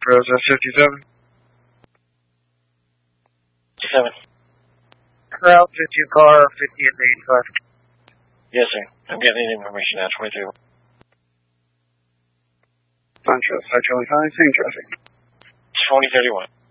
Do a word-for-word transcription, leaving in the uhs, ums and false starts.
Rosa fifty-seven. fifty-seven. Route fifty-two car, fifty-eight eighty-five. Yes, sir. I'm getting information now, twenty-three. Contrast, Charlie five, same traffic. twenty thirty-one.